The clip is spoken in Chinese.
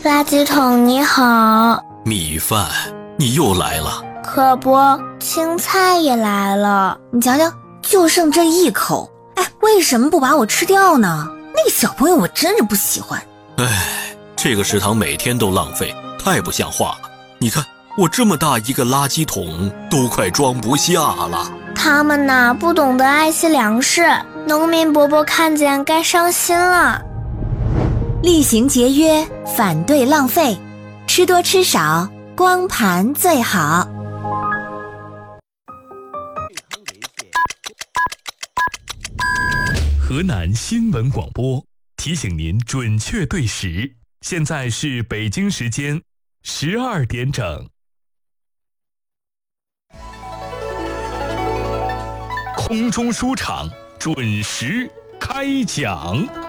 垃圾桶你好。 米饭，你又来了。 可不，青菜也来了。 你瞧瞧，就剩这一口，为什么不把我吃掉呢？那个小朋友我真是不喜欢。 这个食堂每天都浪费，太不像话了。你看，我这么大一个垃圾桶都快装不下了。 他们呐，不懂得爱惜粮食，农民伯伯看见该伤心了。 厉行节约，反对浪费，吃多吃少，光盘最好。 河南新闻广播提醒您准确对时，现在是北京时间12点整。空中书场准时开讲。